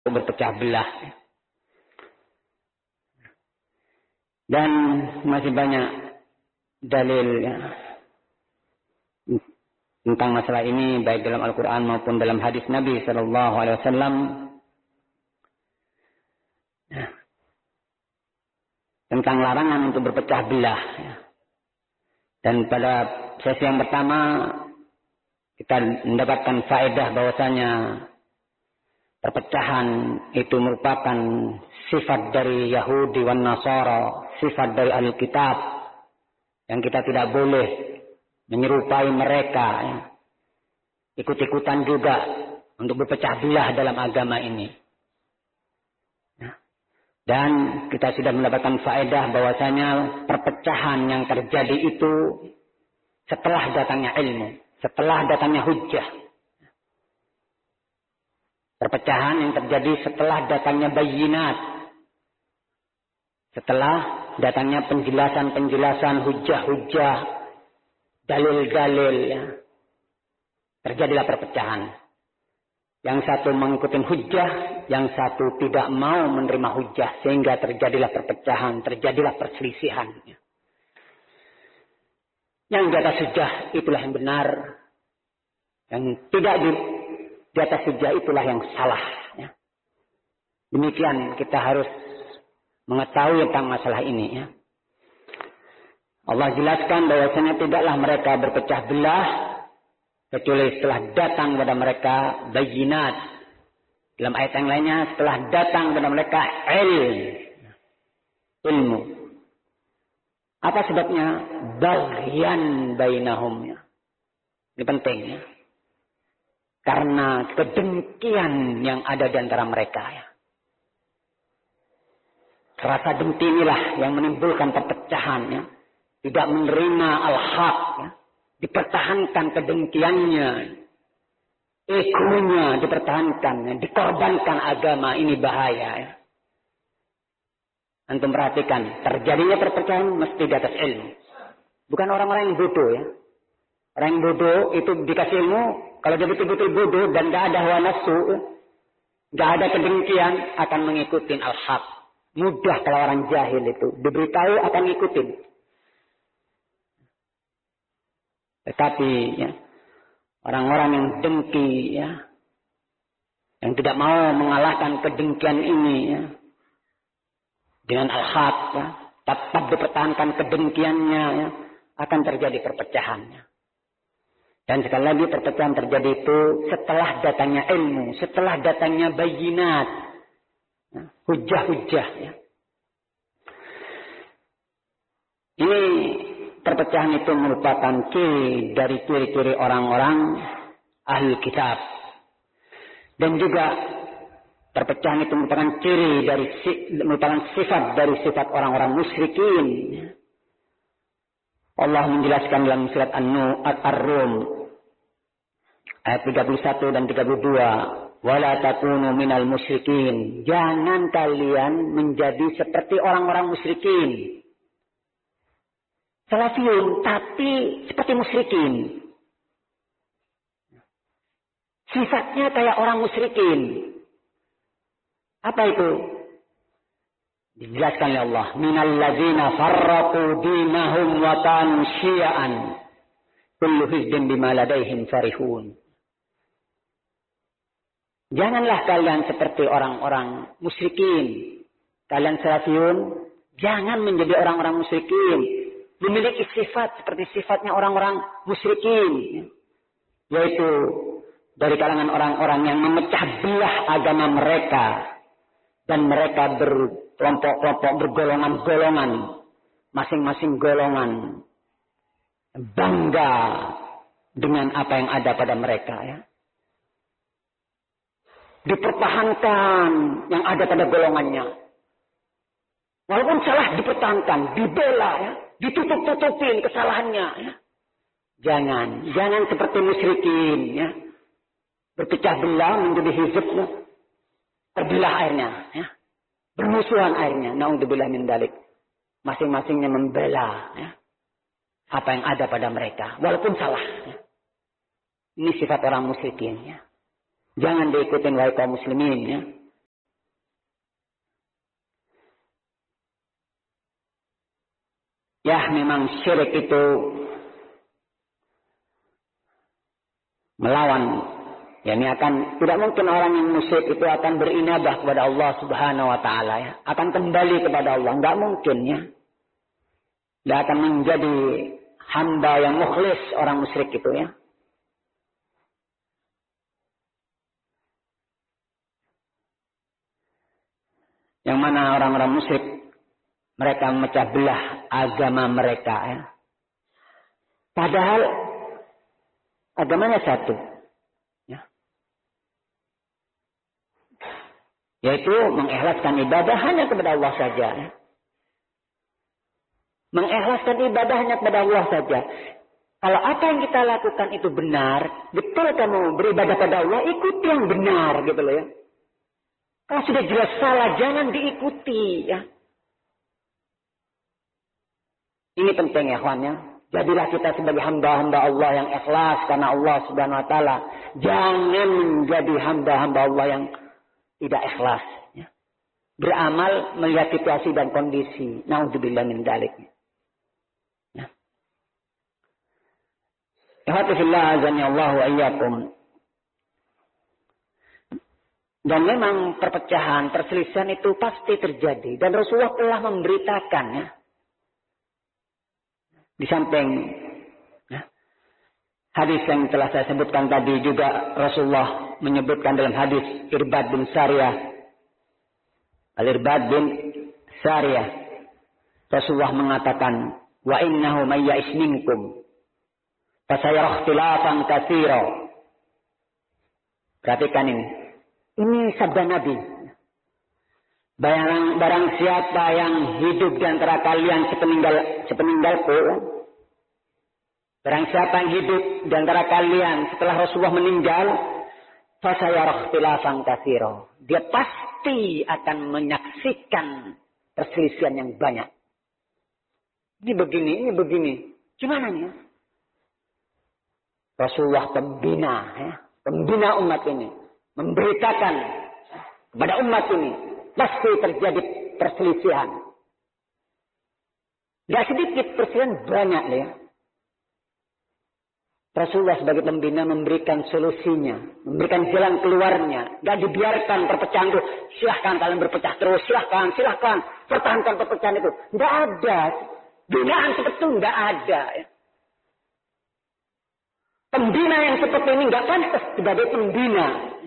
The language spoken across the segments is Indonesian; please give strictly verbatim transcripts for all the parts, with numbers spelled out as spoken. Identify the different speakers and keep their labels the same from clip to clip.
Speaker 1: berpecah belah. Dan masih banyak dalil ya, tentang masalah ini baik dalam Al-Quran maupun dalam hadis Nabi Sallallahu Alaihi Wasallam. Ya, tentang larangan untuk berpecah belah. Ya. Dan pada sesi yang pertama kita mendapatkan faedah bahwasanya perpecahan itu merupakan sifat dari Yahudi wan Nasara, sifat dari Ahli Kitab yang kita tidak boleh menyerupai mereka, ya. Ikut-ikutan juga untuk berpecah belah dalam agama ini. Ya. Dan kita sudah mendapatkan faedah bahwasanya perpecahan yang terjadi itu setelah datangnya ilmu, setelah datangnya hujjah. Perpecahan yang terjadi setelah datangnya bayinat. Setelah datangnya penjelasan-penjelasan, hujah-hujah, dalil-dalil. Ya. Terjadilah perpecahan. Yang satu mengikuti hujah, yang satu tidak mau menerima hujah. Sehingga terjadilah perpecahan, terjadilah perselisihan. Ya. Yang di atas hujah itulah yang benar. Yang tidak di Di atas hujah itulah yang salah. Ya. Demikian kita harus mengetahui tentang masalah ini. Ya. Allah jelaskan bahwasanya tidaklah mereka berpecah belah kecuali setelah datang kepada mereka bayinat. Dalam ayat yang lainnya setelah datang kepada mereka ilm, ilmu. Apa sebabnya? Baghyan bainahum. Ya. Ini penting ya. Karena kedengkian yang ada di antara mereka. Ya. Rasa dengki inilah yang menimbulkan perpecahan. Ya. Tidak menerima al-haq. Ya. Dipertahankan kedengkiannya. Egonya dipertahankan. Ya. Dikorbankan agama. Ini bahaya. Ya. Antum perhatikan. Terjadinya perpecahan mesti di atas ilmu. Bukan orang-orang yang bodoh. Ya. Orang yang bodoh itu dikasih ilmu. Kalau dia betul-betul bodoh dan tidak ada hawa nafsu, tidak ada kedengkian, akan mengikuti al-haq. Mudah kalau orang jahil itu. Diberitahu akan ngikutin. Tetapi ya, orang-orang yang dengki, ya, yang tidak mau mengalahkan kedengkian ini, ya, dengan al-haq, ya, tetap dipertahankan kedengkiannya, ya, akan terjadi perpecahannya. Dan sekali lagi perpecahan terjadi itu setelah datangnya ilmu, setelah datangnya bayinat, ya, hujah-hujah. Ya. Ini perpecahan itu merupakan ciri dari ciri-ciri orang-orang ahli kitab. Dan juga perpecahan itu merupakan ciri dari merupakan sifat dari sifat orang-orang musyrikin. Ya. Allah menjelaskan dalam surat An-Rum ayat tiga puluh satu dan tiga puluh dua, wala takunu minal musyrikin. Jangan kalian menjadi seperti orang-orang musyrikin. Salafiyun, tapi seperti musyrikin. Sifatnya kayak orang musyrikin. Apa itu? Dijelaskan oleh Allah, minal ladzina farraqu dinahum wa kanu syi'an. Kullu hizbin bima ladaihim farihun. Janganlah kalian seperti orang-orang musyrikin. Kalian salafiyun, jangan menjadi orang-orang musyrikin. Memiliki sifat seperti sifatnya orang-orang musyrikin. Yaitu dari kalangan orang-orang yang memecah belah agama mereka. Dan mereka berkelompok-kelompok, bergolongan-golongan. Masing-masing golongan bangga dengan apa yang ada pada mereka. Ya. Dipertahankan yang ada pada golongannya. Walaupun salah dipertahankan, dibela, ya. Ditutup-tutupin kesalahannya. Ya. Jangan, jangan seperti musyrikin. Ya. Berpecah belah menjadi hizbnya. Terbelah airnya. Ya. Bermusuhan airnya. Na'udzubillah min dalik. Masing-masingnya membela. Ya. Apa yang ada pada mereka. Walaupun salah. Ya. Ini sifat orang musyrikin. Ya. Jangan diikutin wahai kaum muslimin. Ya. Ya, memang syirik itu melawan, ya ini akan, tidak mungkin orang yang musyrik itu akan berinabah kepada Allah Subhanahu wa taala ya, akan kembali kepada Allah, enggak mungkin ya. Dia akan menjadi hamba yang mukhlis orang musyrik itu ya. Yang mana orang-orang musyrik mereka memecah belah agama mereka ya. Padahal agamanya satu. Ya. Yaitu mengikhlaskan ibadah hanya kepada Allah saja. Ya. Mengikhlaskan ibadah hanya kepada Allah saja. Kalau apa yang kita lakukan itu benar, betul kamu beribadah pada Allah, ikuti yang benar gitu loh ya. Kalau sudah jelas salah, jangan diikuti ya. Ini penting ya kawan ya. Jadilah kita sebagai hamba-hamba Allah yang ikhlas karena Allah Subhanahu wa taala. Jangan menjadi hamba-hamba Allah yang tidak ikhlas ya. Beramal melihat situasi dan kondisi. Naudzubillah min dzalik. Ya. Alhamdulillah azani Allah wa iyyakum. Dan memang perpecahan, perselisihan itu pasti terjadi. Dan Rasulullah telah memberitakan ya. Di samping ya, hadis yang telah saya sebutkan tadi juga Rasulullah menyebutkan dalam hadis Irbad bin Sariyah. Al-Irbad bin Sariyah. Rasulullah mengatakan, wa innahu may ya'ish minkum fasayara ikhtilafan katsira. Perhatikan ini. Ini sabda Nabi. Barang, barang siapa yang hidup di antara kalian sepeninggal sepeninggalku, barang siapa yang hidup di antara kalian setelah Rasulullah meninggal, fasayara ikhtilafan katsira. Dia pasti akan menyaksikan perselisihan yang banyak. Ini begini, ini begini. Gimana nih? Rasulullah pembina, ya, pembina umat ini, memberitakan kepada umat ini pasti terjadi perselisihan. Tidak sedikit perselisihan, banyak ya. Rasulullah sebagai pembina memberikan solusinya, memberikan jalan keluarnya. Tidak dibiarkan perpecahan itu. Silahkan kalian berpecah terus, silahkan, silahkan. Pertahankan perpecahan itu. Tidak ada. Binaan seperti itu tidak ada. Ya. Pembina yang seperti ini tidak pantas sebagai pembina.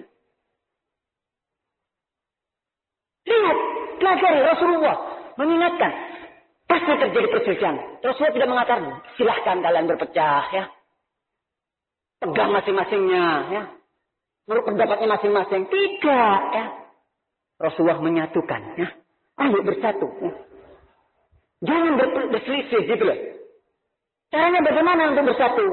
Speaker 1: Lihat, pelajari Rasulullah mengingatkan. Pasti terjadi perselisihan. Rasulullah tidak mengatakan, silahkan kalian berpecah ya. Pegang masing-masingnya ya. Menurut pendapatnya masing-masing. Tidak ya. Rasulullah menyatukan ya. Ayo bersatu ya. Jangan berselisih gitu loh. Caranya bagaimana untuk bersatu?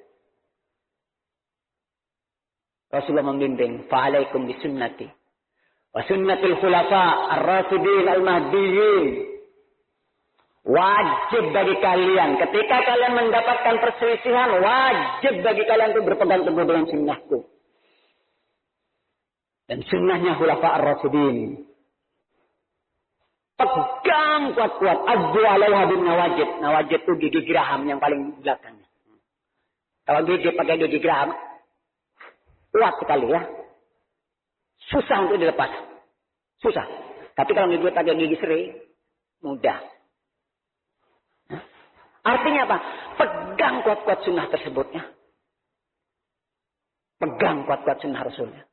Speaker 1: Rasulullah membimbing, fa'alaikum bisunnati wa sunnatil khulafa ar-rasyidin al-mahdiyyin. Wajib bagi kalian ketika kalian mendapatkan perselisihan, wajib bagi kalian untuk berpegang teguh dengan sunnahku dan sunnahnya khulafa ar-rasyidin. Pegang kuat-kuat. Addu alaiha bin nawajid. Nawajid itu gigi geraham yang paling belakang. Kalau gigi pakai gigi geraham, kuat sekali ya. Susah untuk dilepas. Susah. Tapi kalau gigi pakai gigi seri, mudah. Artinya apa? Pegang kuat-kuat sunnah tersebutnya. Pegang kuat-kuat sunnah Rasulnya.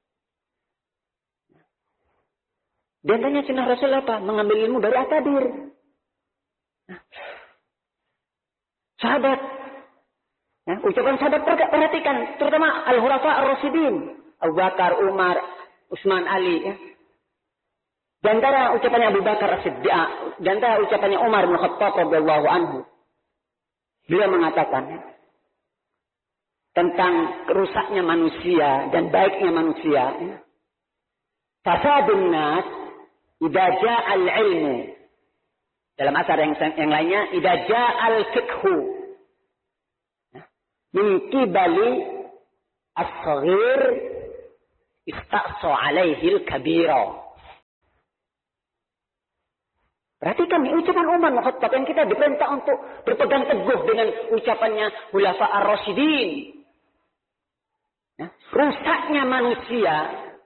Speaker 1: Dan tanya sunnah Rasul apa? Mengambil ilmu dari akadir. Nah. Sahabat. Nah, ucapan sahabat perhatikan. Terutama Al-Khulafa Ar-Rasyidin. Abu Bakar, Umar, Utsman, Ali. Ya. Di antara ucapannya Abu Bakar As-Siddiq. Di antara ucapannya Umar bin Khattab radhiyallahu anhu. Beliau mengatakan. Ya, tentang rusaknya manusia dan baiknya manusia. Ya. Fasadun nas. Idza ja'al ilmu. Dalam asar yang, yang lainnya, idza ja'al fiqhu. Min qibali as-saghir istaqsa 'alaihi al-kabira. Perhatikan nih ucapan Umar bin Khattab yang kita diperintah untuk berpegang teguh dengan ucapannya Khulafa ar-Rasyidin. Ya, rusaknya manusia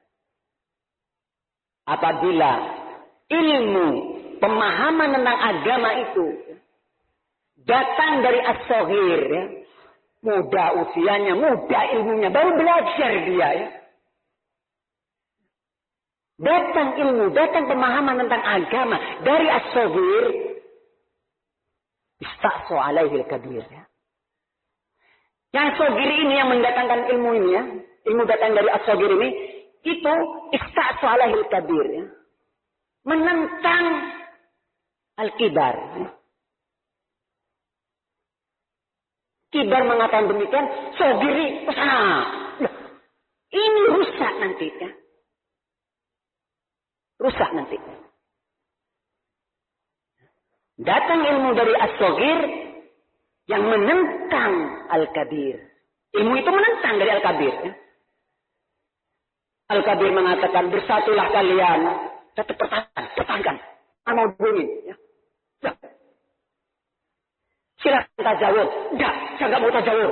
Speaker 1: apabila ilmu pemahaman tentang agama itu datang dari as-saghir, ya. Muda usianya, muda ilmunya, baru belajar dia, ya. Datang ilmu, datang pemahaman tentang agama dari as-saghir, istaqsa alaihi al-kabir, ya. Yang saghir ini yang mendatangkan ilmu ini, ya, ilmu datang dari as-saghir ini, itu istaqsa alaihi al-kabir, ya. Menentang al-kibar, ya. Kibar mengatakan demikian, saghiri kesana. Ini rusak nanti, ya. Rusak nanti. Datang ilmu dari as-saghir yang menentang al-kabir. Ilmu itu menentang dari al-kabir. Ya. Al-kabir mengatakan bersatulah kalian. Tetap pertahankan, pertahankan. Mau bunyi. Ya. Ya. Silakan tajawur. Enggak, saya enggak mau tajawur.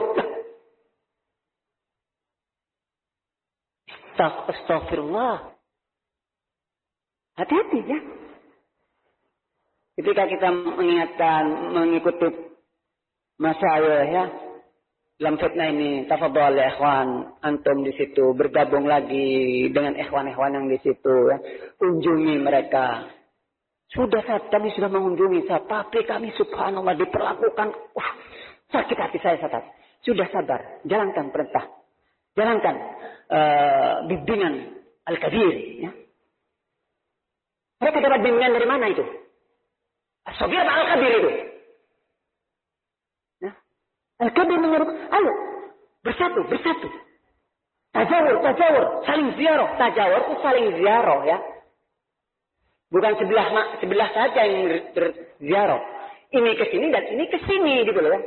Speaker 1: Astagfirullah. Hati-hati, ya. Ketika kita mengingatkan, mengikuti masyayikh, ya, dalam fitnah ini, tafadhol ya ikhwan, antum di situ bergabung lagi dengan ikhwan-ikhwan yang di situ, ya. Kunjungi mereka. Sudah saat kami sudah mengunjungi, tapi kami subhanallah diperlakukan, wah, sakit hati saya saat. Sudah sabar, jalankan perintah, jalankan uh, bimbingan al-kabir, ya. Mereka dapat bimbingan dari mana itu? As-saghir atau al-kabir itu? Nah, al-kabir menyeru, ayo bersatu, bersatu. Tajawur, tajawur, saling ziarah. Tajawur itu saling ziarah, ya. Bukan sebelah sebelah saja yang berziarah. Ini ke sini dan ini ke sini gitu loh, ya.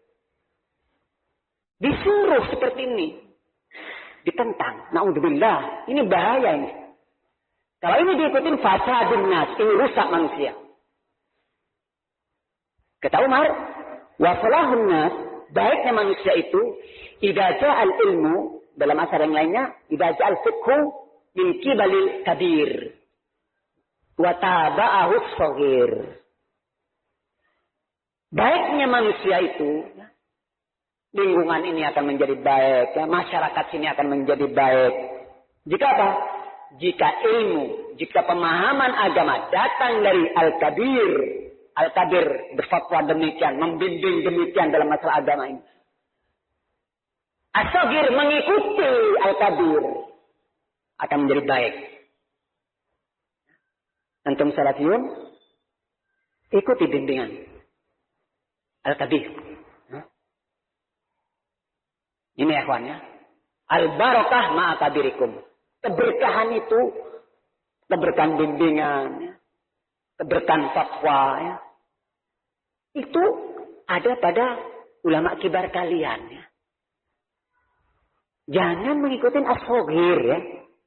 Speaker 1: Disuruh seperti ini. Ditentang. Naudzubillah, ini bahaya ini. Kalau ini diikutin fasadun nas, ini rusak manusia. Kata Umar, wa salahun nas, baiknya manusia itu, idza ja'al ilmu, dalam asar yang lainnya, idza ja'al fiqhu min kibalil kabir, wa taba'ahu shaghir. Baiknya manusia itu, lingkungan ini akan menjadi baik, ya, masyarakat sini akan menjadi baik. Jika apa? Jika ilmu, jika pemahaman agama datang dari al-kabir, al-kabir berfatwa demikian, membimbing demikian dalam masalah agama ini. As-saghir mengikuti al-kabir akan menjadi baik. Antum salafiyun, ikuti bimbingan al-kabir. Ini ya kawannya. Al-barakah ma'a kabirikum. Keberkahan itu, keberkahan bimbingan, keberkahan fatwa, ya. Itu ada pada ulama kibar kalian, ya. Jangan mengikuti as-saghir, ya.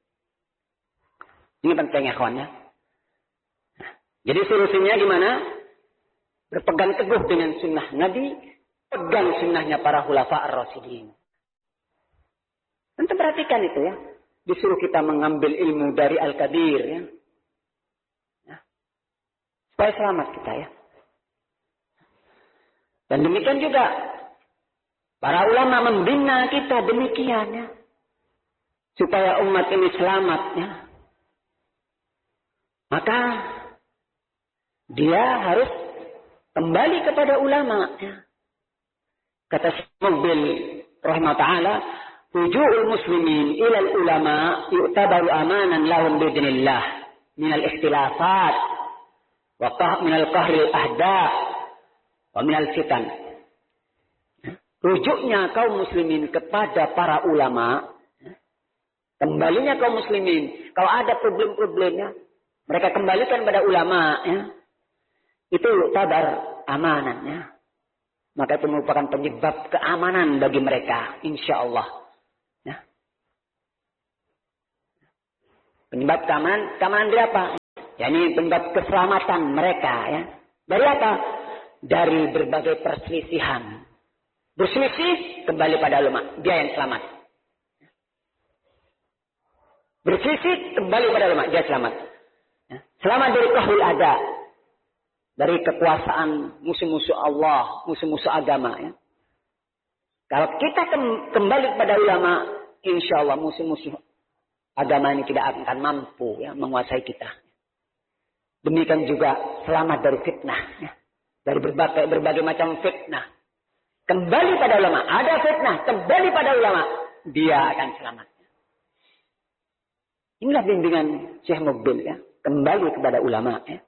Speaker 1: Ini penting ya kawan, ya. Jadi solusinya gimana? Berpegang teguh dengan sunnah Nabi, pegang sunnahnya para khulafa ar-rasyidin. Nanti perhatikan itu, ya. Disuruh kita mengambil ilmu dari al-kabir, ya. Ya. Supaya selamat kita, ya. Dan demikian juga para ulama membina kita demikian, ya. Supaya umat ini selamat, ya. Maka dia harus kembali kepada ulama, ya. Kata Syekh Muqbil rahimahullah taala, Ruju'ul muslimin ilal ulama yu'tabaru amanan lahum bidnillah minal ikhtilafat wa qah minal qahril ahda wa minal fitan. Rujuknya kaum muslimin kepada para ulama, kembalinya kaum muslimin, kalau ada problem-problemnya, mereka kembalikan pada ulama, ya. Itu yu'tabar amanannya. Maka itu merupakan penyebab keamanan bagi mereka, insyaallah. Penyebab keamanan, keamanan dari apa? Ya, ini penyebab keselamatan mereka. Ya. Dari apa? Dari berbagai perselisihan. Berselisih kembali pada ulama. Dia yang selamat. Berselisih kembali pada ulama. Dia selamat. Ya. Selamat dari kahul ada. Dari kekuasaan musuh-musuh Allah. Musuh-musuh agama. Ya. Kalau kita kembali kepada ulama. Insya Allah musuh-musuh agama ini tidak akan mampu ya, menguasai kita. Demikian juga selamat dari fitnah. Ya. Dari berbagai, berbagai macam fitnah. Kembali pada ulama. Ada fitnah. Kembali pada ulama. Dia akan selamat. Inilah bimbingan Syekh Mukbil. Ya. Kembali kepada ulama. Ya.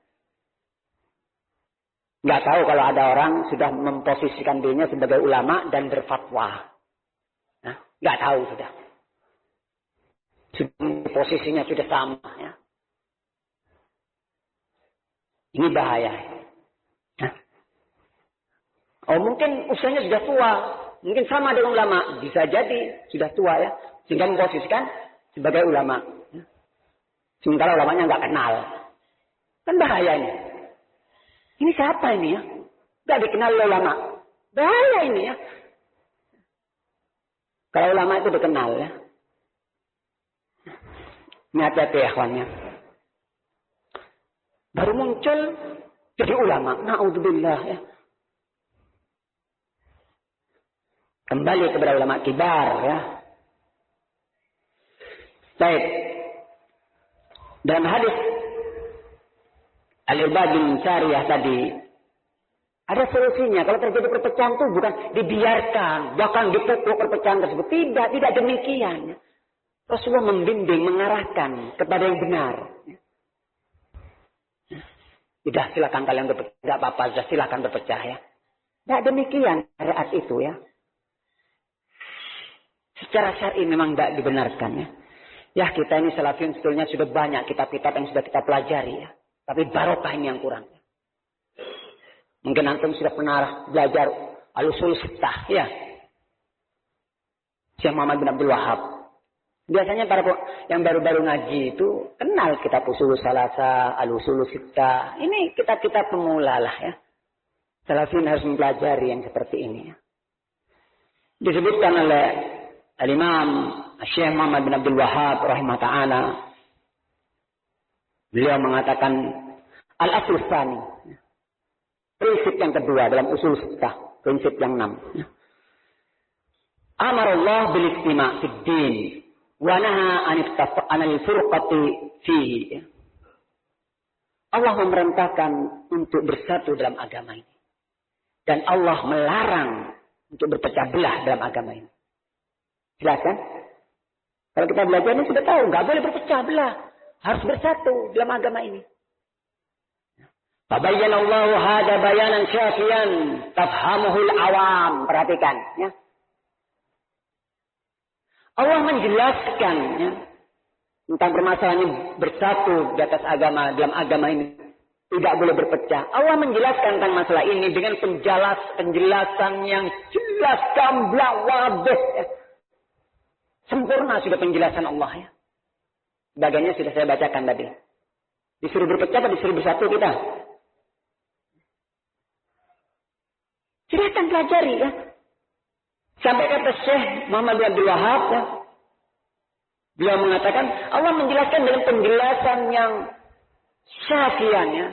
Speaker 1: Nggak tahu kalau ada orang sudah memposisikan dirinya sebagai ulama dan berfatwa. Nah, nggak tahu sudah. Posisinya sudah sama. Ya. Ini bahaya. Nah. Oh mungkin usianya sudah tua. Mungkin sama dengan ulama. Bisa jadi sudah tua ya. Sehingga memposisikan sebagai ulama. Ya. Sementara ulamanya nggak kenal. Kan bahaya ini. Ini siapa ini ya? Nggak dikenal oleh ulama. Bahaya ini ya. Kalau ulama itu dikenal ya. Ini hati-hati ya kawannya. Baru muncul jadi ulama. Na'udzubillah ya. Kembali kepada ulama kibar ya. Baik. Dalam hadis Al-Irbad bin Sariyah tadi. Ada solusinya. Kalau terjadi perpecahan itu bukan dibiarkan. Bahkan dipukul perpecahan tersebut. Tidak. Tidak demikian. Rasulullah membimbing, mengarahkan kepada yang benar. Sudah silakan kalian berpecah. Tidak apa-apa, sudah silakan berpecah ya. Tidak demikian syariat itu ya. Secara syar'i memang tidak dibenarkan ya. Ya kita ini salafiyun sebetulnya sudah banyak kitab-kitab yang sudah kita pelajari ya. Tapi barokah ini yang kurang. Mungkin antum sudah pernah belajar al-usul sittah ya. Syekh Muhammad bin Abdul Wahab. Biasanya para yang baru-baru ngaji itu kenal kitab usul salasa, al-usul sittah. Ini kitab-kitab pemula lah ya. Salafin harus mempelajari yang seperti ini ya. Disebutkan oleh Al-Imam Syekh Muhammad bin Abdul Wahab rahimah ta'ala. Beliau mengatakan al-asl tsani. Prinsip yang kedua dalam usul sittah, prinsip yang enam. Amarallah bil istima' fid din. Wa naha anil furqati fihi. Allah memerintahkan untuk bersatu dalam agama ini. Dan Allah melarang untuk berpecah belah dalam agama ini. Jelas kan? Kalau kita belajar ini sudah tahu. Nggak boleh berpecah belah. Harus bersatu dalam agama ini. Fabayyanallahu hada bayanan syafiyan. Tafhamuhul awam. Perhatikan. Ya. Allah menjelaskan ya, tentang permasalahan ini bersatu di atas agama, dalam agama ini tidak boleh berpecah. Allah menjelaskan tentang masalah ini dengan penjelas, penjelasan yang jelas, gamblang, wadih. Ya. Sempurna sudah penjelasan Allah ya. Bagiannya sudah saya bacakan tadi. Disuruh berpecah atau disuruh bersatu kita? Silahkan pelajari ya. Sampai kata Syekh Muhammad bin Abdul Wahab ya. Beliau mengatakan Allah menjelaskan dengan penjelasan yang syafian ya.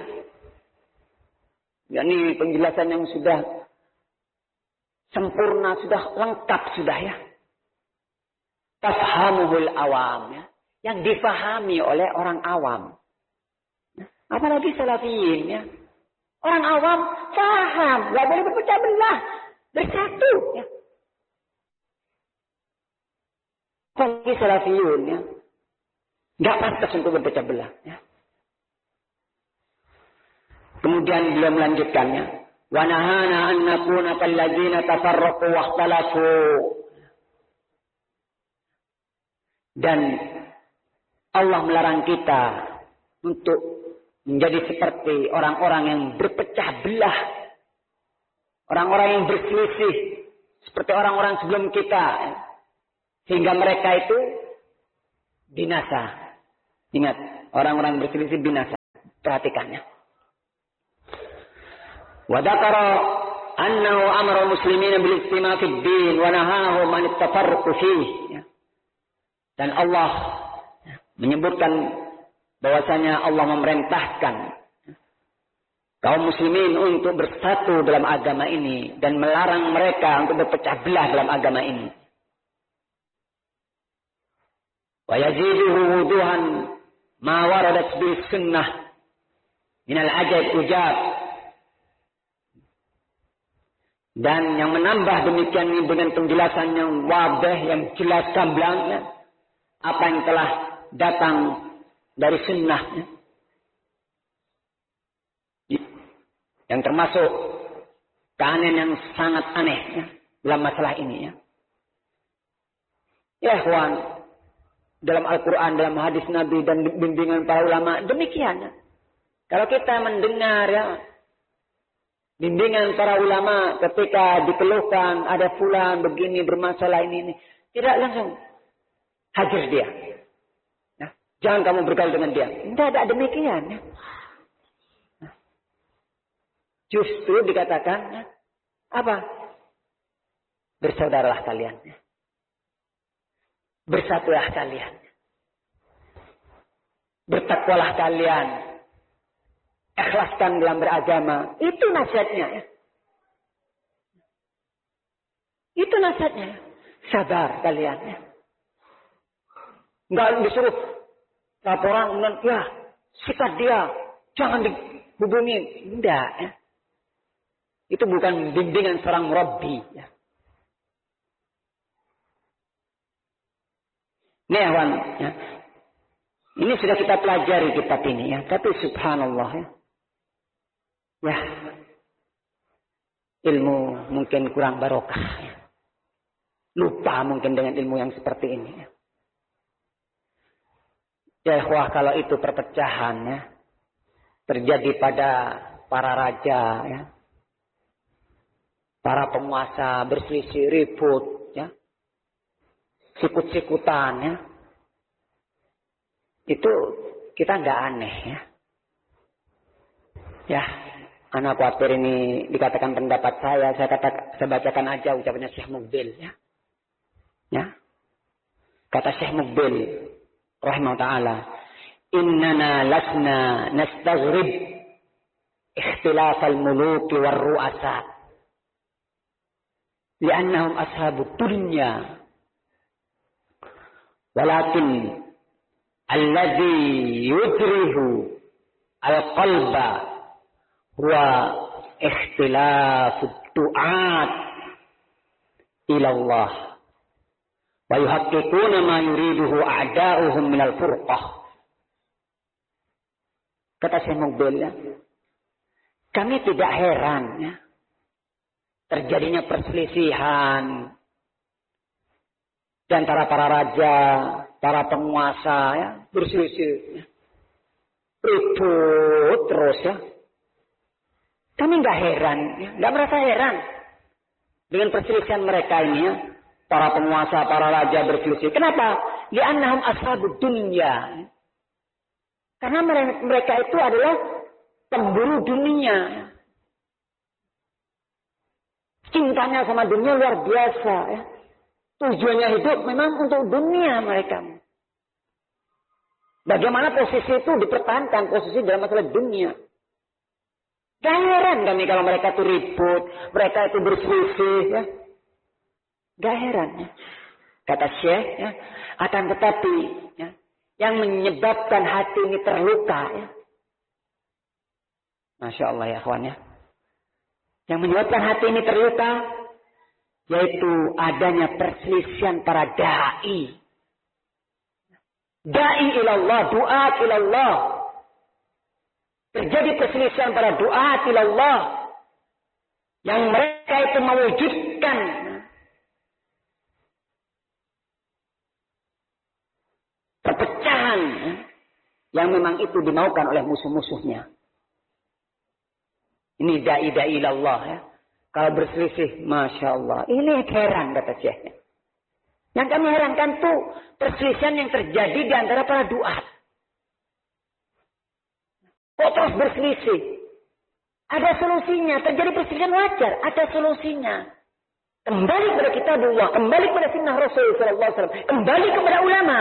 Speaker 1: Ini penjelasan yang sudah sempurna, sudah lengkap sudah ya. Tafhamuhul awam ya. Yang difahami oleh orang awam. Apalagi salafiyin ya. Orang awam paham, gak boleh berpecah belah, bersatu ya. Bagi salafiyun ya. Gak pantas untuk berpecah belah ya. Kemudian beliau melanjutkannya. Wa nahana an nakuna kalladzina tafarraqu wa ikhtalafu. Dan Allah melarang kita untuk menjadi seperti orang-orang yang berpecah belah. Orang-orang yang berselisih. Seperti orang-orang sebelum kita. Sehingga mereka itu binasa. Ingat, orang-orang berselisih binasa. Perhatikannya. Wa dzakara annahu amara muslimina bil istima' fid din wa nahahum an at-tafarruq fihi. Dan Allah menyebutkan bahwasanya Allah memerintahkan kaum muslimin untuk bersatu dalam agama ini dan melarang mereka untuk berpecah belah dalam agama ini. Wa yaziduhu wuduhan ma waradat bis sunnah min al-ajab ujab. Dan yang menambah demikian ini dengan penjelasan yang wabah, yang jelas gamblang, apa yang telah datang dari sunnah. Yang termasuk keanehan yang sangat aneh ya, dalam masalah ini ya. Ya ikhwan, dalam Al-Quran, dalam hadis Nabi dan bimbingan para ulama demikian ya. Kalau kita mendengar ya bimbingan para ulama ketika dikeluhkan ada fulan begini bermasalah ini ini, tidak langsung hajar dia. Nah, jangan kamu bergaul dengan dia. Tidak ada demikian ya. Justru dikatakan apa? Bersaudaralah kalian. Bersatulah kalian. Bertakwalah kalian. Ikhlaskan dalam beragama. Itu nasihatnya ya. Itu nasihatnya. Sabar kalian ya. Enggak disuruh laporan kemudian ya sikat dia. Jangan dihubungi. Enggak ya. Itu bukan bimbingan seorang murabbi. Ya. Nih awan, ya. Ini sudah kita pelajari kitab ini ya. Tapi subhanallah ya. Ya. Ilmu mungkin kurang barokah. Ya. Lupa mungkin dengan ilmu yang seperti ini. Ya. Ya ikhwah, kalau itu perpecahan ya. Terjadi pada para raja ya. Para penguasa berselisih ribut ya. Sikut-sikutan ya. Itu kita nggak aneh ya. Ya, anak khawatir ini dikatakan pendapat saya, saya kata saya bacakan aja ucapannya Syekh Muqbil ya. Ya. Kata Syekh Muqbil rahimahullah taala, "Innana lasna nastaghrib ikhtilaf al-muluki war ru'asa." Li'annahum ashabud dunya. Walakin alladhi yudrihu al-qalba huwa ikhtilafud du'at ila Allah. Wa yuhaqqiquna ma yuriduhu a'da'uhum minal furqah. Kata Syekh Muqbil ya. Kami tidak heran ya. Terjadinya perselisihan di antara para raja, para penguasa ya, berselisih. Ya. Ribut terus ya. Kami nggak heran, ya. Nggak merasa heran dengan perselisihan mereka ini ya. Para penguasa, para raja berselisih. Kenapa? Li'annahum ashabud dunya. Karena mereka itu adalah pemburu dunia. Cintanya sama dunia luar biasa ya. Tujuannya hidup memang untuk dunia mereka. Bagaimana posisi itu dipertahankan, posisi dalam masalah dunia. Gak heran kami kalau mereka itu ribut, mereka itu berselisih ya. Gak heran ya. Kata Syekh ya. Akan tetapi ya, yang menyebabkan hati ini terluka ya. Masya Allah ya kawan ya. Yang menyebabkan hati ini terluka, yaitu adanya perselisihan para da'i. Da'i ilallah, du'at ilallah. Terjadi perselisihan para du'at ilallah. Yang mereka itu mewujudkan perpecahan yang memang itu dimaukan oleh musuh-musuhnya. Ini da'i-da'i ilallah ya. Kalau berselisih, Masya Allah. Ini heran kata Syekh. Yang kami herankan tuh perselisihan yang terjadi di antara para duat. Kok terus berselisih? Ada solusinya. Terjadi perselisihan wajar. Ada solusinya. Kembali kepada kitabullah. Kembali kepada sunnah Rasul sallallahu alaihi wasallam. Kembali kepada ulama.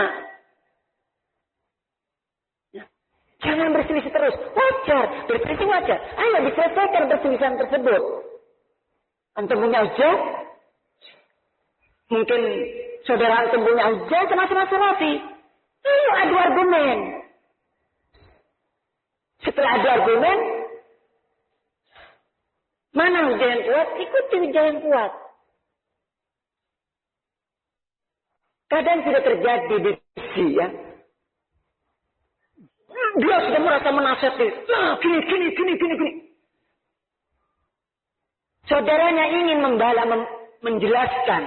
Speaker 1: Ya. Jangan berselisih terus. Wajar. Berselisih wajar. Ayo diselesaikan perselisihan tersebut. Antum punya hujah? Mungkin saudara antum punya hujah sama-sama salafi. Ayo adu argumen. Setelah adu argumen, mana hujah yang kuat? Ikuti hujah yang kuat. Kadang sudah terjadi diskusi ya. Dia sudah merasa menasihati. Nah, gini, gini, gini, gini, gini. Saudaranya ingin membala, mem menjelaskan.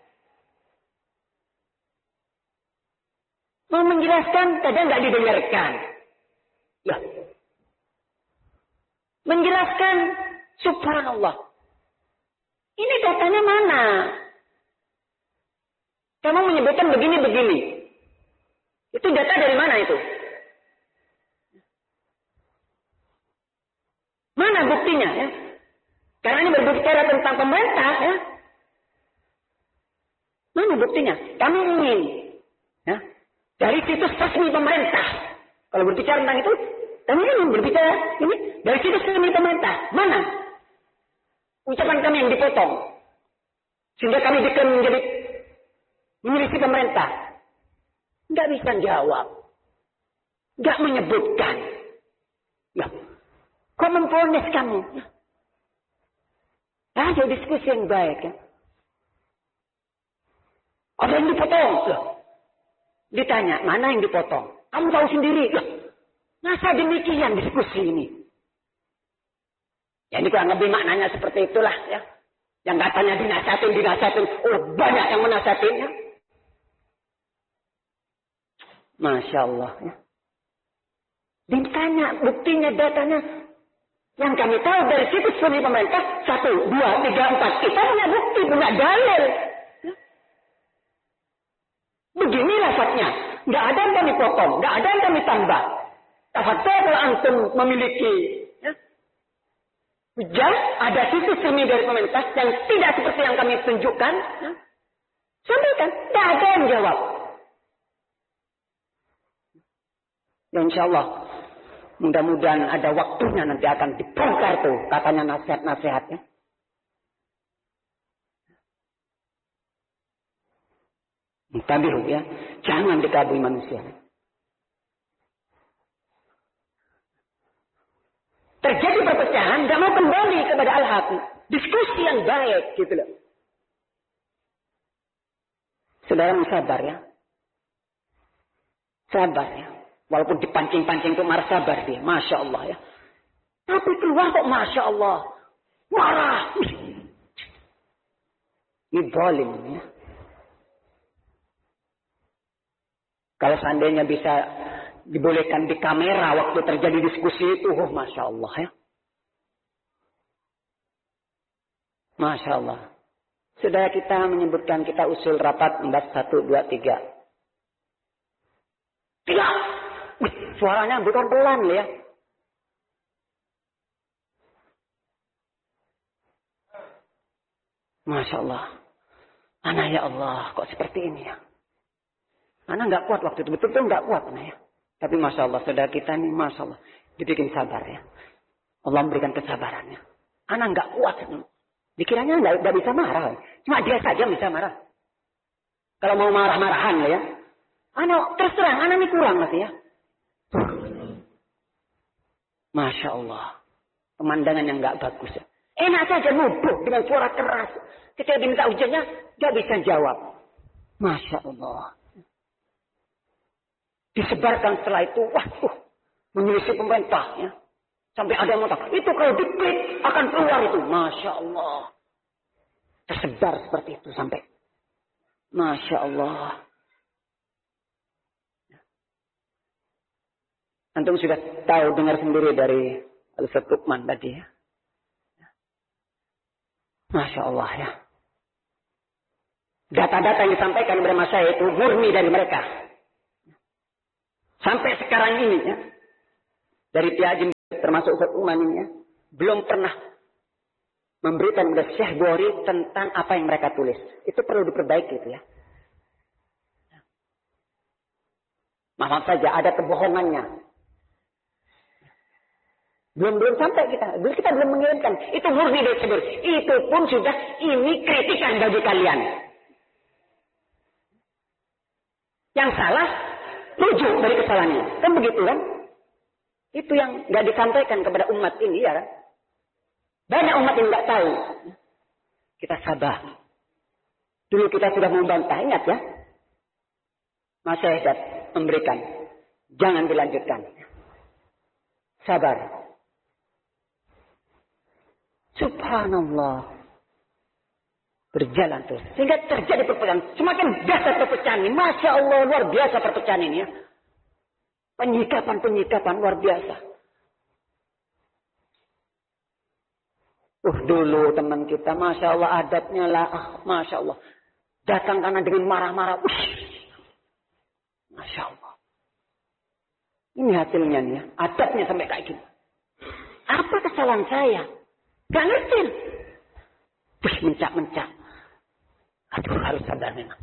Speaker 1: Mau menjelaskan, kadang nggak didengarkan. Ya. Menjelaskan, subhanallah. Ini datanya mana? Kamu menyebutkan begini-begini. Itu data dari mana itu? Mana buktinya ya? Karena ini berbicara tentang pemerintah ya. Mana buktinya? Kami ingin ya, dari situs resmi pemerintah. Kalau berbicara tentang itu, kami ingin berbicara ini dari situs resmi pemerintah. Mana? Ucapan kami yang dipotong. Sehingga kami diklaim menjadi milisi pemerintah. Nggak bisa jawab. Nggak menyebutkan. Ya. Kok memponis kamu? Ya. Ayo diskusi yang baik ya. Ada yang dipotong. Loh. Ditanya, mana yang dipotong? Kamu tahu sendiri. Loh. Masa demikian diskusi ini? Ya ini kurang lebih maknanya seperti itulah ya. Yang katanya dinasihatin, dinasihatin. Oh banyak yang menasihatinnya. Masya Allah ya. Ditanya buktinya, datanya. Yang kami tahu dari situs resmi pemerintah. Satu, dua, tiga, empat. Kita punya bukti, punya dalil. Ya. Begini lafadznya. Nggak ada yang kami potong. Nggak ada yang kami tambah. Tafadhol kalau antum memiliki ya, hujah, ada situs resmi dari pemerintah yang tidak seperti yang kami tunjukkan. Ya. Sampaikan. Nggak ada yang jawab. Ya insya Allah. Mudah-mudahan ada waktunya nanti akan dibongkar tuh. Katanya nasihat-nasihatnya. Tabihu ya. Jangan dikabui manusia. Terjadi perpecahan. Gak mau kembali kepada al-haq. Diskusi yang baik. Gitu loh. Saudara sabar ya. Sabar ya. Walaupun dipancing-pancing itu marah, sabar dia. Masya Allah ya. Tapi keluar kok Masya Allah. Marah. Ini zalim ya. Kalau seandainya bisa dibolehkan di kamera waktu terjadi diskusi itu. Oh Masya Allah ya. Masya Allah. Sudah kita menyebutkan kita usul rapat membahas satu, dua, tiga. Tiga. Suaranya bukan pelan ya. Masya Allah. Ana ya Allah, kok seperti ini ya. Ana nggak kuat waktu itu, betul-betul nggak kuat Ana ya. Tapi Masya Allah, saudara kita ini Masya Allah. Dibikin sabar ya. Allah memberikan kesabarannya. Ana nggak kuat. Dikiranya nggak, nggak bisa marah. Cuma dia saja bisa marah. Kalau mau marah-marahan ya. Ana terus terang, Ana ini kurang masih ya. Masya Allah. Pemandangan yang nggak bagus. Enak saja nubuh dengan suara keras. Ketika diminta ujiannya, nggak bisa jawab. Masya Allah. Disebarkan setelah itu, wah, uh, menyelisih pemerintah. Ya. Sampai ada yang mengatakan, itu kalau diklik akan keluar itu. Masya Allah. Tersebar seperti itu sampai. Masya Allah. Antum sudah tahu, dengar sendiri dari Al-Ustaz Luqman tadi ya. Masya Allah ya. Data-data yang disampaikan kepada masyayikh itu murni dari mereka. Sampai sekarang ini ya. Dari pihak termasuk Ustaz Uman ini ya, belum pernah memberikan kepada Syekh Ghori tentang apa yang mereka tulis. Itu perlu diperbaiki itu ya. Maaf saja ada kebohongannya. Belum belum sampai kita. Belum kita belum mengirimkan. Itu murni dari Syekh Ghori. Itu pun sudah ini kritikan bagi kalian. Yang salah rujuk dari kesalahannya. Kan begitu kan? Itu yang nggak disampaikan kepada umat ini ya kan? Banyak umat yang nggak tahu. Kita sabar. Dulu kita sudah membantah, ingat ya. Mas Syahid memberikan. Jangan dilanjutkan. Sabar. Subhanallah. Berjalan terus. Sehingga terjadi perpecahan. Semakin dasar perpecahan ini. Masya Allah luar biasa perpecahan ini ya. Penyikapan-penyikapan luar biasa. Uh dulu teman kita. Masya Allah adatnya lah. Ah, Masya Allah. Datang karena dengan marah-marah. Uh. Masya Allah. Ini hasilnya nih ya. Adatnya sampai kayak gini. Apa kesalahan saya? Gak ngerti. Wih mencak-mencak. Aduh harus sabar memang.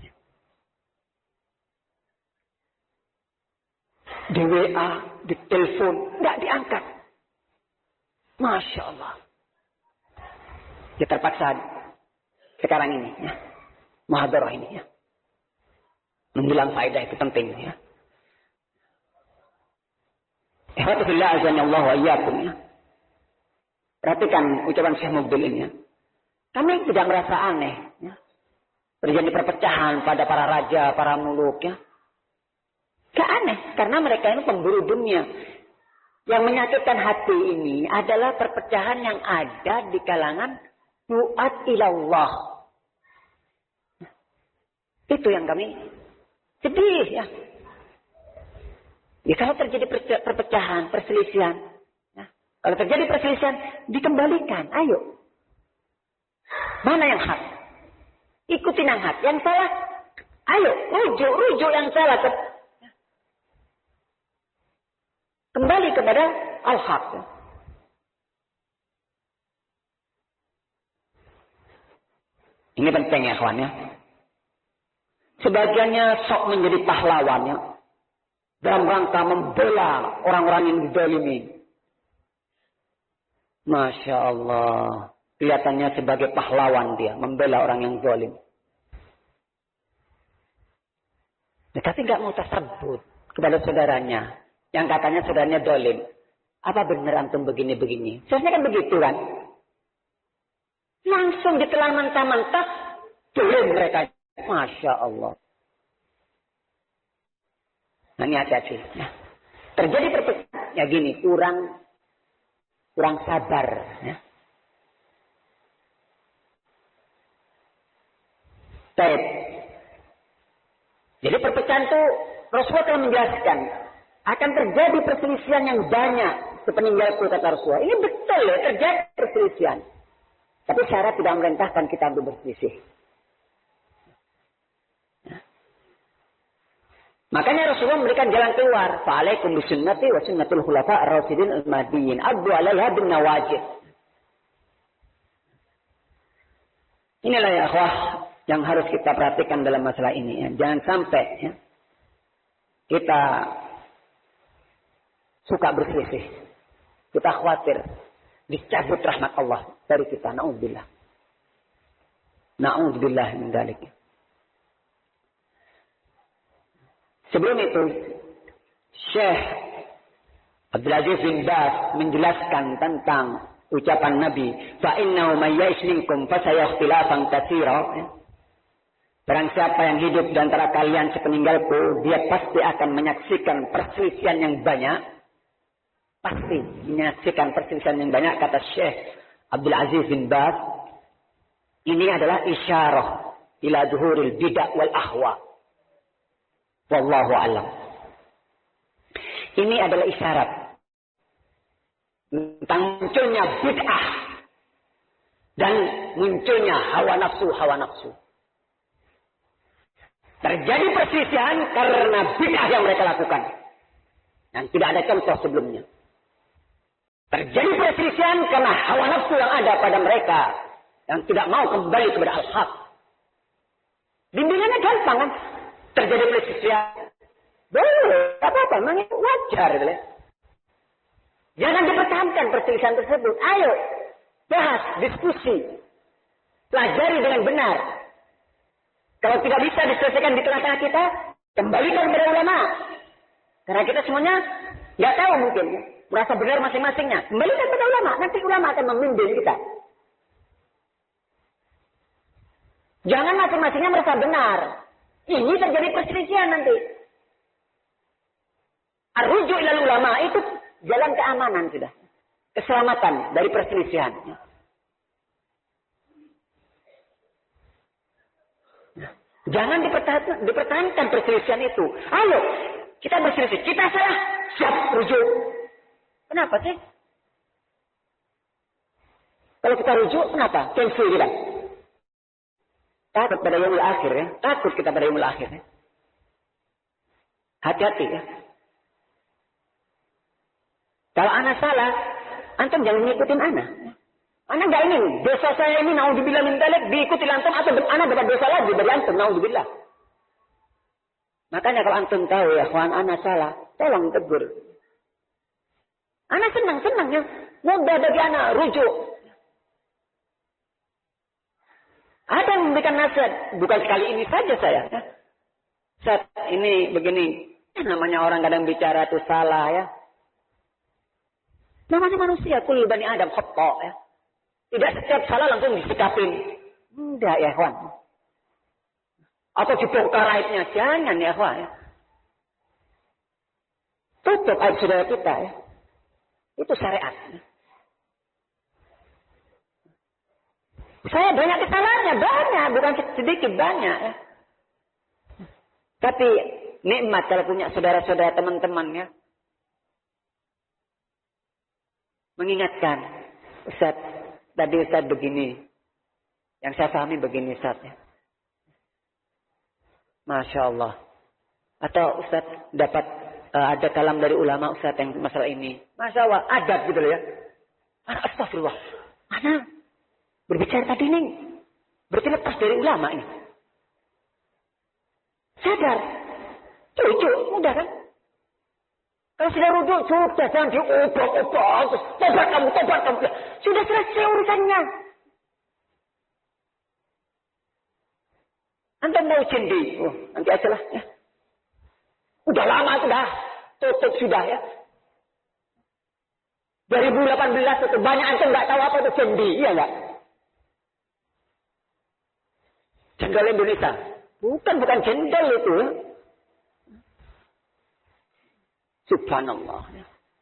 Speaker 1: Di W A, di telepon, nggak diangkat. Masya Allah. Ya terpaksa sekarang ini ya. Muhadarah ini ya. Menjelang faedah itu penting ya. Ihwatullah azanallahu wa iyyakum ya. Perhatikan ucapan Syekh Mubil ini ya. Kami tidak merasa aneh ya. Terjadi perpecahan pada para raja, para muluk ya. Gak aneh. Karena mereka ini pemburu dunia. Yang menyakitkan hati ini adalah perpecahan yang ada di kalangan duat ilallah. Itu yang kami sedih ya. Ya kalau terjadi perpecahan, perselisihan. Ya. Kalau terjadi perselisihan, dikembalikan. Ayo. Mana yang hak? Ikutin yang hak. Yang salah, ayo. Rujuk, rujuk yang salah. Kembali kepada al-haq. Ini penting ya kawan ya. Sebagiannya sok menjadi pahlawannya. Dalam rangka membela orang-orang yang dizalimi. Masya Allah. Kelihatannya sebagai pahlawan dia. Membela orang yang zalim. Tetapi nggak mau tersebut kepada saudaranya. Yang katanya saudaranya zalim. Apa benar antum begini-begini? Seharusnya kan begitu kan? Langsung ditelan mentah-mentah. Zalim mereka. Masya Allah. Nah ini hati-hati. Nah, terjadi perpecahan. Ya gini, kurang kurang sabar. Ya. Baik. Jadi perpecahan itu Rasulullah telah menjelaskan akan terjadi perselisihan yang banyak sepeninggalku kata Rasulullah. Ini betul ya terjadi perselisihan. Tapi syarat tidak memerintahkan kita untuk berselisih. Makanya Rasulullah memberikan jalan keluar. Fa'alaikum bisunnati wa sunnatul khulafa ar-rasyidin al-mahdiyyin. Addu 'alaiha bin nawajid. Inilah ya akhwah yang harus kita perhatikan dalam masalah ini ya. Jangan sampai ya, kita suka berselisih. Kita khawatir dicabut rahmat Allah dari kita. Na'udzubillah. Na'udzubillah min dzalik. Sebelum itu, Syekh Abdul Aziz bin Baz menjelaskan tentang ucapan Nabi, fa innahu may ya'ish minkum fa sayakhtilafan katsira. Barang siapa yang hidup di antara kalian sepeninggalku, dia pasti akan menyaksikan perselisihan yang banyak. Pasti menyaksikan perselisihan yang banyak, kata Syekh Abdul Aziz bin Baz. Ini adalah isyarah ila zuhuril bid'ah wal ahwa. Wallahu a'lam. Ini adalah isyarat tentang munculnya bid'ah dan munculnya hawa nafsu hawa nafsu. Terjadi perselisihan karena bid'ah yang mereka lakukan. Dan tidak ada contoh sebelumnya. Terjadi perselisihan karena hawa nafsu yang ada pada mereka. Yang tidak mau kembali kepada al-haq. Bimbingannya gampang kan. Terjadi perselisihan. Boleh, apa-apa, memang itu wajar. Boleh. Jangan dipertahankan perselisihan tersebut. Ayo, bahas, diskusi. Pelajari dengan benar. Kalau tidak bisa diselesaikan di tengah-tengah kita, kembalikan kepada ulama. Karena kita semuanya nggak tahu mungkin. Merasa benar masing-masingnya. Kembalikan kepada ulama. Nanti ulama akan membimbing kita. Jangan masing-masingnya merasa benar. Ini terjadi perselisihan nanti. Ar-ruju' ilal ulama itu jalan keamanan sudah. Keselamatan dari perselisihan. Jangan dipertahankan, dipertahankan perselisihan itu. Ayo, kita berselisih. Kita salah. Siap rujuk. Kenapa sih? Kalau kita rujuk, kenapa? Cancel kita. Takut pada yaumul akhir ya. Takut kita pada yaumul akhir ya. Hati-hati ya. Kalau anak salah, antum jangan ngikutin anak. Anak nggak ingin dosa saya ini naudzubillah min dzalik diikuti antum atau anak dapat dosa lagi dari antum naudzubillah. Makanya kalau antum tahu ya, kawan anak salah, tolong tegur. Anak senang-senang ya, mudah bagi anak rujuk. Ada yang memberikan nasihat, bukan sekali ini saja saya. Saat ini begini, namanya orang kadang bicara itu salah ya. Namanya manusia, kullu bani Adam khata' ya. Tidak setiap salah langsung disikapin. Tidak ya, kawan. Atau dibongkar aibnya, jangan ya, kawan. Ya. Tutup aib saudara kita ya. Itu syariat. Saya banyak kesalahannya, banyak, bukan sedikit, banyak ya. Tapi nikmat kalau punya saudara-saudara teman-teman ya. Mengingatkan, Ustaz, tadi Ustaz begini. Yang saya pahami begini Ustaz ya. Masya Allah. Atau Ustaz dapat uh, ada kalam dari ulama Ustaz yang masalah ini. Masya Allah, adab gitu loh ya. Anak astagfirullah. Anak berbicara tadi nih. Berarti lepas dari ulama ini. Sadar. Cucu, mudah kan? Kalau sudah rujuk, sudah jangan diubah-ubah. Tobat kamu, tobat kamu. Sudah selesai urusannya. Anda mau cendi. Oh, nanti aja lah. Ya. Udah lama sudah. Tutup sudah ya. dua ribu delapan belas itu banyak antum nggak tahu apa itu cendi. Iya nggak? Cendol Indonesia. Bukan, bukan cendol itu. Subhanallah.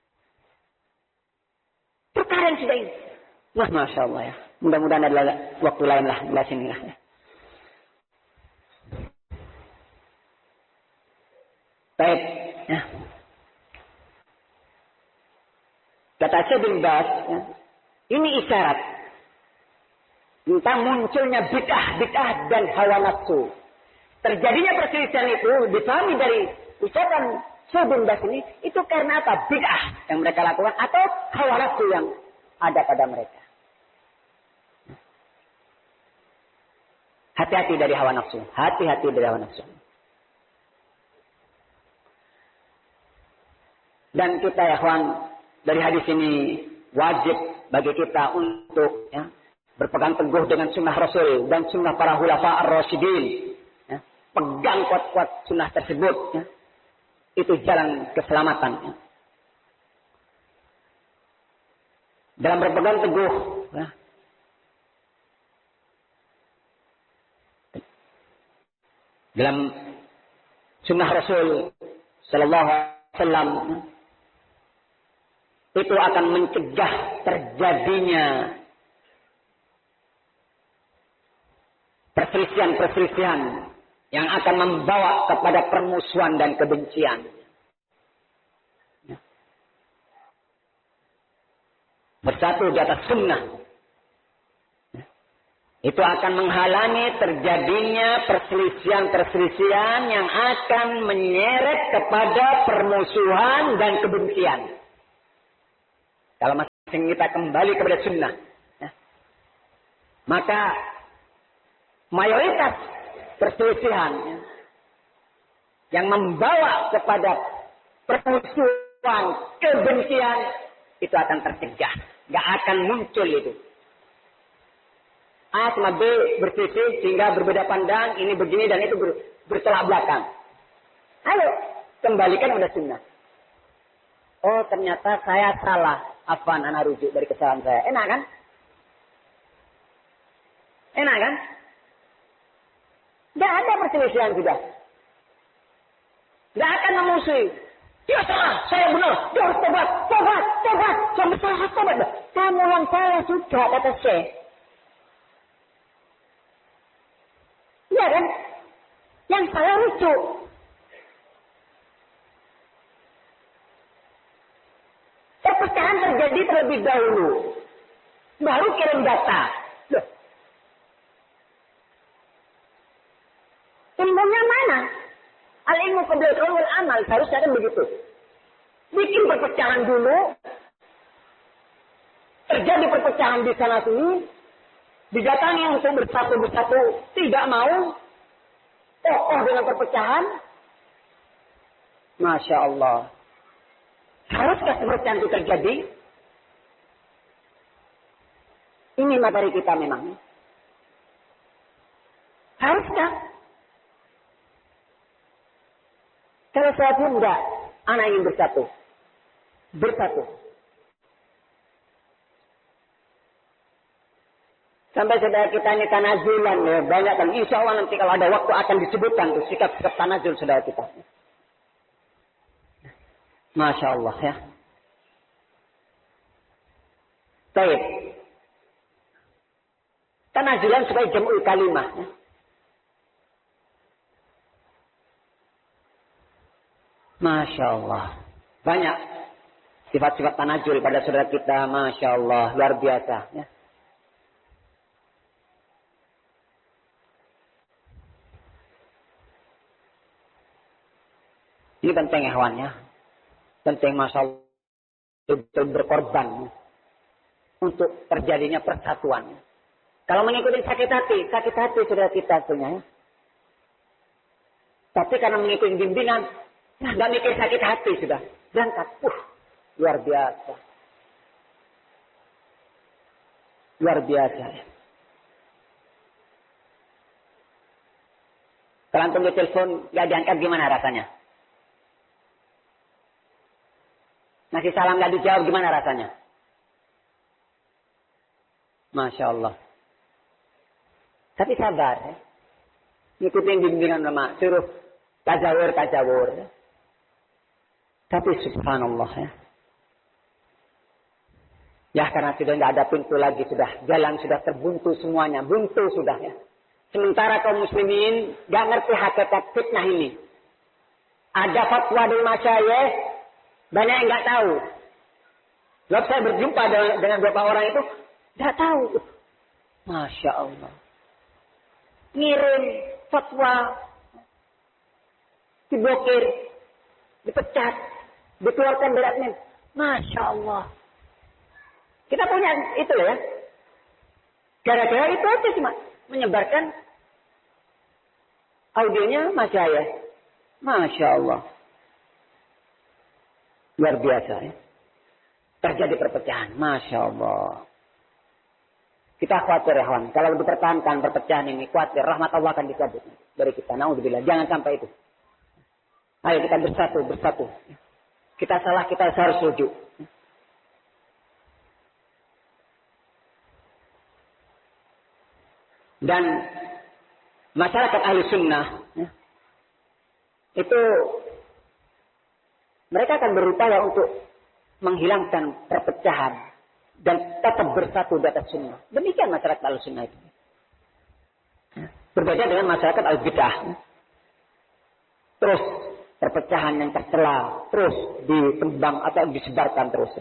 Speaker 1: Perkara yang sudah ini. Wah, Masya Allah ya. Mudah-mudahan ada waktu lain lah. Di sini lah ya. Baik. Ya. Kata Syekh bin Baz, ya, ini isyarat tentang munculnya bid'ah-bid'ah dan hawa nafsu. Terjadinya perselisihan itu dipahami dari ucapan Syekh bin Baz ini, itu karena apa? Bid'ah yang mereka lakukan atau hawa nafsu yang ada pada mereka. Hati-hati dari hawa nafsu. Hati-hati dari hawa nafsu. Dan kita ya kawan, dari hadis ini wajib bagi kita untuk ya, berpegang teguh dengan sunnah Rasul dan sunnah para khulafa ar-rasyidin. Ya. Pegang kuat-kuat sunnah tersebut. Ya. Itu jalan keselamatan. Ya. Dalam berpegang teguh. Ya. Dalam sunnah Rasul Sallallahu Alaihi Wasallam. Ya. Itu akan mencegah terjadinya perselisihan-perselisihan yang akan membawa kepada permusuhan dan kebencian. Bersatu di atas sunnah. Itu akan menghalangi terjadinya perselisihan-perselisihan yang akan menyeret kepada permusuhan dan kebencian. Kalau kita kembali kepada sunnah. Ya. Maka mayoritas perselisihan ya, yang membawa kepada permusuhan, kebencian, itu akan tercegah. Gak akan muncul itu. A sama B berselisih sehingga berbeda pandang, ini begini dan itu ber, bertolak belakang. Ayo, kembalikan pada sunnah. Oh, ternyata saya salah. Afwan, ana rujuk dari kesalahan saya. Enak kan? Enak kan? Gak ada perselisihan sudah. Gak akan memusuhi. Dia salah, saya benar. Dia harus tobat, tobat, tobat. Sampai saya tobat. Kamu yang salah sudah, kata Syekh. Iya kan? Yang salah rujuk. Perpecahan terjadi terlebih dahulu. Baru kirim data. Loh. Ilmunya mana? Al-ilmu qabla al amal. Harusnya kan begitu. Bikin perpecahan dulu. Terjadi perpecahan di sana sini. Didatangi untuk bersatu-bersatu. Tidak mau. Kokoh dengan perpecahan. Masya Allah. Haruskah perpecahan itu terjadi? Ini materi kita memang. Haruskah? Kalau saya pun enggak, anak ingin bersatu. Bersatu. Sampai saudara kita ini tanazulan ya, banyak kan. Insya Allah nanti kalau ada waktu akan disebutkan tuh sikap-sikap tanazul saudara kita. Masya Allah ya. Baik. Tanazulan supaya jam'ul kalimah. Ya. Masya Allah. Banyak sifat-sifat tanazul pada saudara kita. Masya Allah. Luar biasa. Ya. Ini penting ya kawan ya. Penting masalah betul berkorban untuk terjadinya persatuan. Kalau mengikuti sakit hati, sakit hati sudah kita punya. Tapi karena mengikuti bimbingan, nah, gak mikir sakit hati sudah. Berangkat, uh, luar biasa. Luar biasa. Kalau antum di telepon gak diangkat gimana rasanya? Ngasih salam gak dijawab gimana rasanya? Masya Allah. Tapi sabar ya. Ngikutin bimbingan ulama. Suruh tajawur, tajawur. Ya. Tapi subhanallah ya. Ya karena sudah tidak ada pintu lagi. Sudah jalan sudah terbuntu semuanya. Buntu sudah ya. Sementara kaum muslimin gak ngerti hakikat fitnah ini. Ada fatwa dari masyayikh. Banyak yang nggak tahu. Sebab saya berjumpa dengan, dengan beberapa orang itu, nggak tahu. Masya Allah. Ngirim fatwa, diblokir, dipecat, dikeluarkan dari admin. Masya Allah. Kita punya itu ya. Gara-gara itu aja cuma menyebarkan audionya masyayikh. Masya Allah. Luar biasa ya. Terjadi perpecahan. Masya Allah. Kita khawatir ya kawan. Kalau dipertahankan perpecahan ini. Khawatir. Rahmat Allah akan dicabut dari kita. Naudzubillah. Jangan sampai itu. Ayo kita bersatu. Bersatu. Kita salah. Kita harus rujuk. Dan masyarakat ahli sunnah. Ya, itu mereka akan berupaya untuk menghilangkan perpecahan dan tetap bersatu di atas sunnah. Demikian masyarakat al-sunnah itu. Berbeda dengan masyarakat al-bid'ah. Terus perpecahan yang tercela terus ditembang atau disebarkan terus.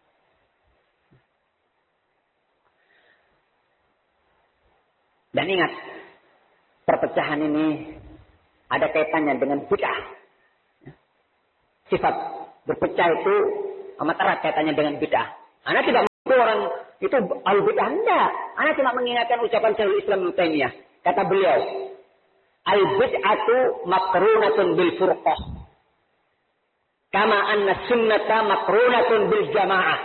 Speaker 1: Dan ingat, perpecahan ini ada kaitannya dengan bid'ah. Sifat berpecah itu amat erat kaitannya dengan bid'ah. Anda tidak itu al-bid'ah. Enggak. Ana cuma mengingatkan ucapan Syekhul Islam Ibnu Taimiyah. Kata beliau, al-bid'atu makrunatun bil furqah. Kama anna sunnata makrunatun bil jamaah.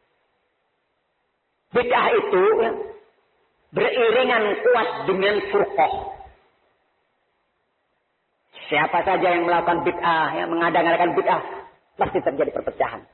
Speaker 1: Bid'ah itu ya, beriringan kuat dengan furqah. Siapa saja yang melakukan bid'ah, yang mengada-ngadakan bid'ah, pasti terjadi perpecahan.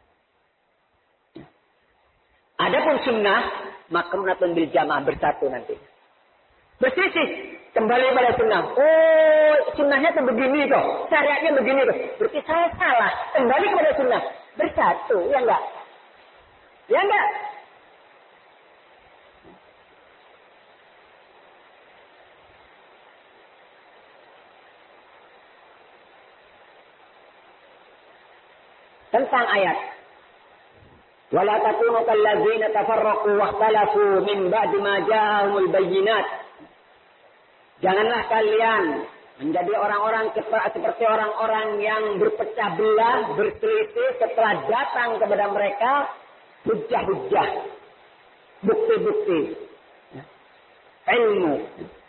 Speaker 1: Adapun sunnah, makrunatun bil jamaah, bersatu nanti. Bersisih, kembali pada sunnah. Oh, sunnahnya itu begini kok, syariatnya begini kok. Berarti saya salah, kembali kepada sunnah. Bersatu, ya enggak? Ya enggak? Tentang ayat wala takunu kallazina tafarraqu wakhtalafu min ba'di ma ja'ahumul bayyinat. Janganlah kalian menjadi orang-orang seperti orang-orang yang berpecah belah, berselisih setelah datang kepada mereka hujjah-hujjah, bukti-bukti, ilmu.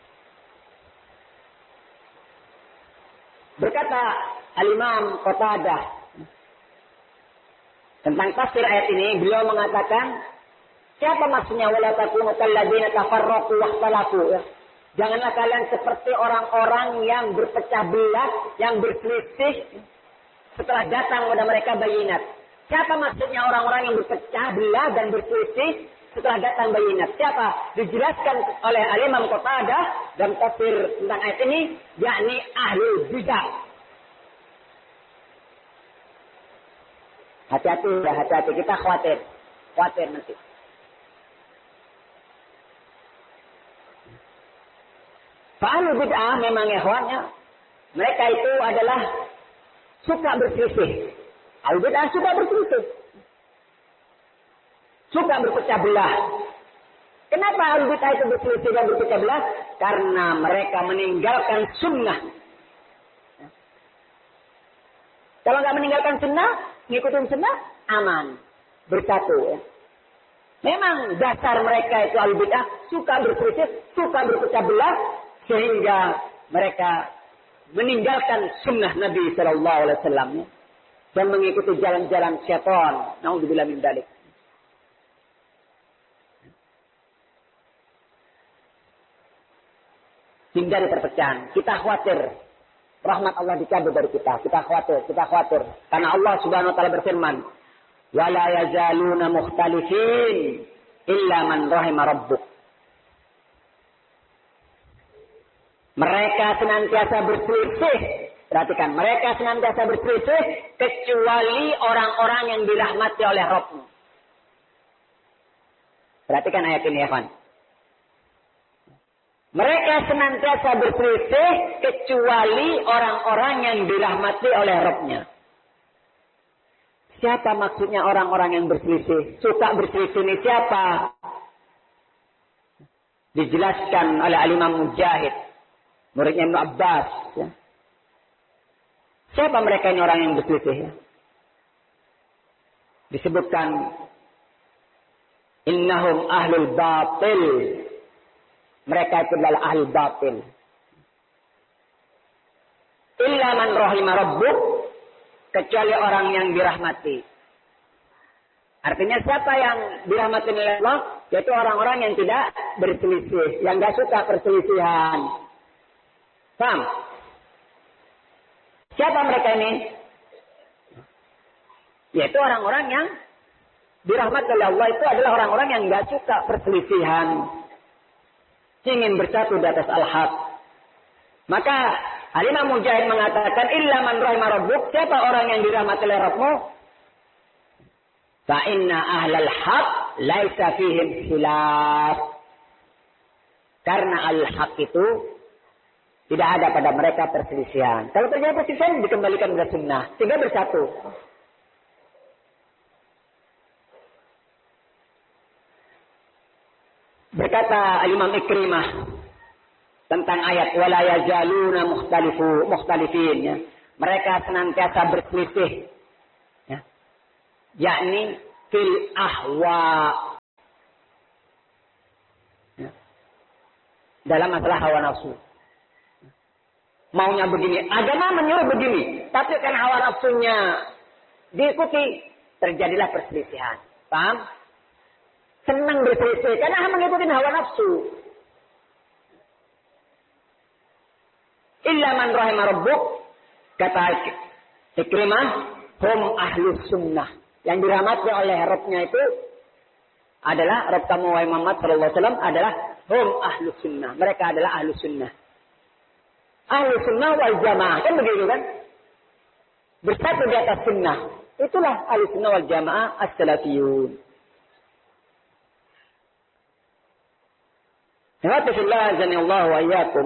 Speaker 1: Berkata Al-Imam Qatadah tentang tafsir ayat ini, beliau mengatakan, siapa maksudnya wala takunu kalladzina tafarraqu wakhtalafu? Ya. Janganlah kalian seperti orang-orang yang berpecah belah, yang berselisih setelah datang kepada mereka bayinat. Siapa maksudnya orang-orang yang berpecah belah dan berselisih setelah datang bayinat? Siapa? Dijelaskan oleh Al-Imam Qatadah dalam tafsir tentang ayat ini, yakni ahlul bidah. Hati-hati, ya hati-hati. Kita khawatir. Khawatir nanti. Fa'alul bid'ah memang ikhwannya. Mereka itu adalah suka berselisih. Al bid'ah suka berselisih. Suka berpecah belah. Kenapa al bid'ah itu berselisih dan berpecah belah? Karena mereka meninggalkan sunnah. Kalau nggak meninggalkan sunnah, ngikutin sunnah, aman. Bersatu. Ya. Memang dasar mereka itu al-bid'ah, suka berselisih, suka berpecah belah, sehingga mereka meninggalkan sunnah Nabi Sallallahu Alaihi Wasallam ya, dan mengikuti jalan-jalan syaitan. Naudzubillah min dzalik. Hindari perpecahan. Kita khawatir rahmat Allah dicabut dari kita. Kita khawatir, kita khawatir. Karena Allah Subhanahu wa taala berfirman, "Wa la yazaluna mukhtalifin illa man rahima rabbuk." Mereka senantiasa berselisih. Perhatikan, mereka senantiasa berselisih kecuali orang-orang yang dirahmati oleh Rabb-Mu. Perhatikan ayat ini ya, kawan. Mereka senantiasa berselisih kecuali orang-orang yang dirahmati oleh Rabb-Nya. Siapa maksudnya orang-orang yang berselisih? Suka berselisih ini siapa? Dijelaskan oleh Al-Imam Mujahid, muridnya Ibnu Abbas. Ya. Siapa mereka ini orang yang berselisih? Ya? Disebutkan, innahum ahlul batil. Mereka itu adalah ahli batil. Illa man rahima rabbuk, kecuali orang yang dirahmati. Artinya siapa yang dirahmati oleh Allah? Yaitu orang-orang yang tidak berselisih, yang tidak suka perselisihan. Paham? Siapa mereka ini? Yaitu orang-orang yang dirahmati oleh Allah itu adalah orang-orang yang tidak suka perselisihan. Ingin bersatu di atas al-haq. Maka Al-Imam Mujahid mengatakan, illa man rahima rabbuk, siapa orang yang dirahmati oleh Rabbmu? Fa inna ahlal haq laisa fihim khilaf. Karena al-haq itu tidak ada pada mereka perselisihan. Kalau terjadi perselisihan, dikembalikan kepada sunnah, sehingga bersatu. Berkata Imam Ikrimah tentang ayat wala yazaluna mukhtalifu mukhtalifin, ya. Mereka senantiasa berselisih, ya. Yakni fil ahwa, dalam masalah hawa nafsu. Maunya begini, agama menyuruh begini, tapi kan hawa nafsunya diikuti, terjadilah perselisihan. Paham? Senang berselisih karena mengikuti hawa nafsu. Illa man rahimah rabbuk, kata Ikrimah, hum ahlus sunnah. Yang dirahmati oleh Rabbnya itu adalah Rabb kamu wahai Muhammad sallallahu alaihi wasallam adalah hum ahlus sunnah. Mereka adalah ahlus sunnah. Ahlus sunnah wal jamaah, kan begitu kan? Bersatu di atas sunnah. Itulah ahlus sunnah wal jamaah as-salafiyun. Alhamdulillah azanillahu wa iyyakum.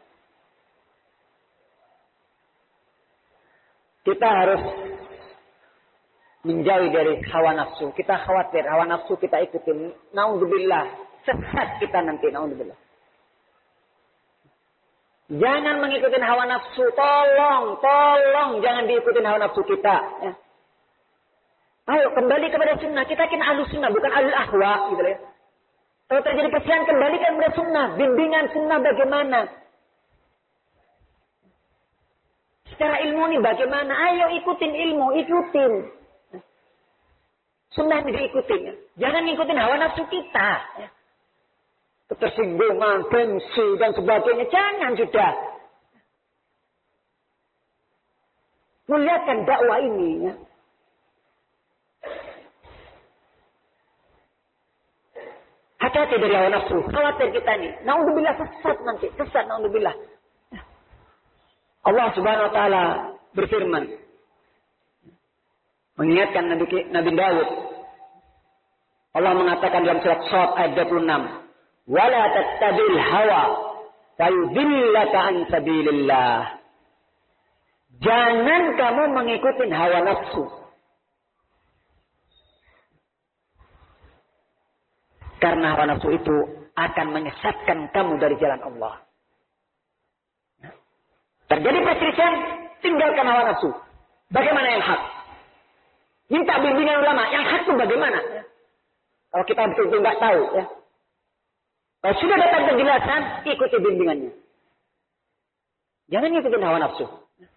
Speaker 1: Kita harus menjauhi dari hawa nafsu. Kita khawatir hawa nafsu kita ikutin. Naudzubillah. Sesat kita nanti. Naudzubillah. Jangan mengikuti hawa nafsu. Tolong. Tolong. Jangan diikutin hawa nafsu kita. Ya. Ayo kembali kepada sunnah. Kita kan ahlus sunnah. Bukan ahlul ahwa. Gitu ya. Kalau terjadi perselisihan kembalikan kepada sunnah. Bimbingan sunnah bagaimana. Secara ilmu ini bagaimana? Ayo ikutin ilmu. Ikutin. Sunnah ini diikutin. Ya. Jangan ngikutin hawa nafsu kita. Ya. Ketersinggungan, gengsi, dan sebagainya. Jangan sudah. Muliakan dakwah ini. Ya. Hati-hati dari hawa nafsu. Khawatir kita nih. Naudzubillah sesat nanti. Sesat, naudzubillah. Ya. Allah subhanahu wa ta'ala berfirman. Mengingatkan Nabi, Nabi Daud. Allah mengatakan dalam surat Shad ayat dua puluh enam. Wala tattabil hawa fayudillaka an sabilillah. Jangan kamu mengikuti hawa nafsu. Karena hawa nafsu itu akan menyesatkan kamu dari jalan Allah. Terjadi perselisihan, tinggalkan hawa nafsu. Bagaimana yang hak? Minta bimbingan ulama. Yang hak itu bagaimana? Kalau kita betul-betul nggak tahu, ya. Kalau sudah datang penjelasan, ikuti bimbingannya. Jangan ikutin hawa nafsu.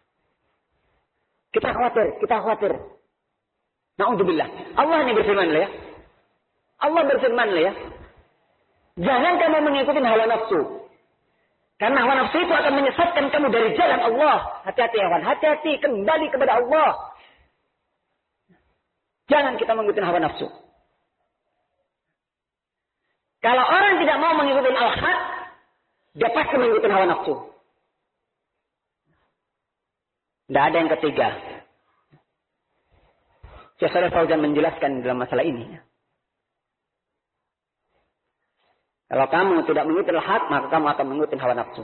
Speaker 1: Kita khawatir, kita khawatir. Na'udzubillah. Allah ini berfirman ya. Allah berfirman ya. Jangan kamu mengikuti hawa nafsu. Karena hawa nafsu itu akan menyesatkan kamu dari jalan Allah. Hati-hati ya kawan, hati-hati kembali kepada Allah. Jangan kita mengikuti hawa nafsu. Kalau orang tidak mau mengikuti al-haq, dia pasti mengikuti hawa nafsu. Tidak ada yang ketiga. Syekh Shalih Fauzan menjelaskan dalam masalah ini. Kalau kamu tidak mengikuti al-haq, maka kamu akan mengikuti hawa nafsu.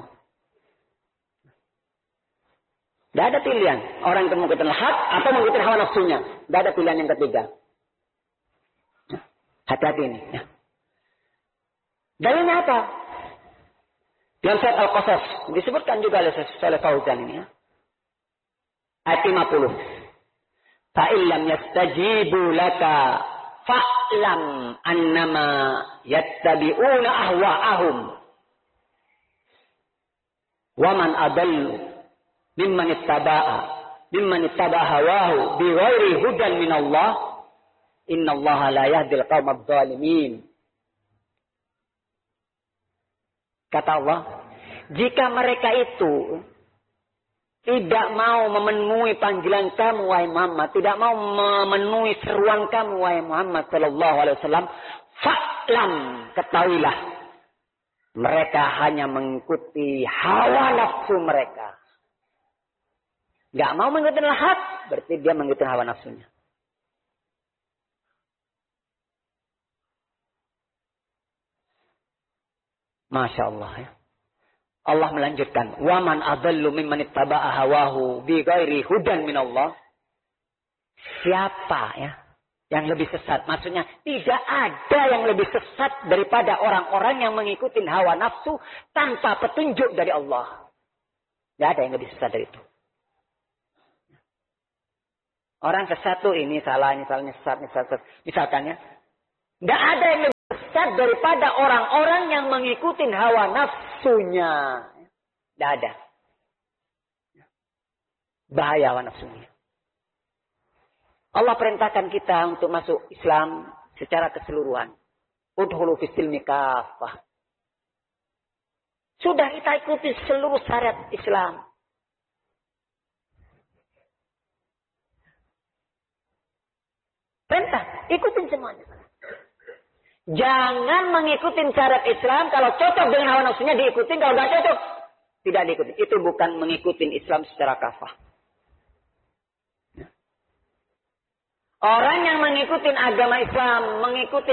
Speaker 1: Tidak ada pilihan. Orang yang mengikuti al-haq atau mengikuti hawa nafsunya. Tidak ada pilihan yang ketiga. Hati-hati ini. Dalilnya apa? Dalam surat Al-Qasas disebutkan juga oleh Syekh Shalih Fauzan ini. Ya. Ayat lima puluh. Fa'illam yastajibu laka fa'lam annama yattabi'una ahwa'ahum. Wa man adallu mimman ittaba'a mimman ittaba'a hawahu bighairi hudan min Allah. Innallaha la yahdil qaumadh dhalimin. Kata Allah, jika mereka itu tidak mau memenuhi panggilan kamu, wahai Muhammad, tidak mau memenuhi seruan kamu, wahai Muhammad sallallahu alaihi wasallam, fa'lam, ketahuilah, mereka hanya mengikuti hawa nafsu mereka. Gak mau mengikuti al-haq, berarti dia mengikuti hawa nafsunya. Masya Allah ya. Allah melanjutkan. Waman adallu mimman ittaba'a hawahu bi ghairi hudan min Allah. Siapa ya yang lebih sesat? Maksudnya tidak ada yang lebih sesat daripada orang-orang yang mengikuti hawa nafsu tanpa petunjuk dari Allah. Tidak ada yang lebih sesat dari itu. Orang sesat tuh ini salah, ini salah, ini sesat, ini sesat. Misalkan ya. Tidak ada yang lebih sesat daripada orang-orang yang mengikuti hawa nafsu. nafsunya. Tidak ada. Bahaya hawa nafsunya. Allah perintahkan kita untuk masuk Islam secara keseluruhan. Udhulu fis-silmi kafah. Sudah kita ikuti seluruh syariat Islam. Perintah, ikutin semuanya. Jangan mengikuti syariat Islam. Kalau cocok dengan hawa nafsunya diikutin. Kalau tidak cocok, tidak diikuti. Itu bukan mengikuti Islam secara kafah. Orang yang mengikuti agama Islam, mengikuti